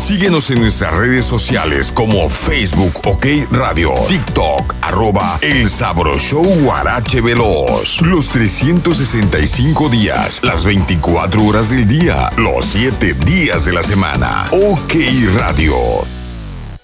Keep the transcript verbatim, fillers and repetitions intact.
Síguenos en nuestras redes sociales como Facebook OK Radio, TikTok, arroba El Sabro Show Guarache Veloz. Los trescientos sesenta y cinco días, las veinticuatro horas del día, los siete días de la semana. OK Radio.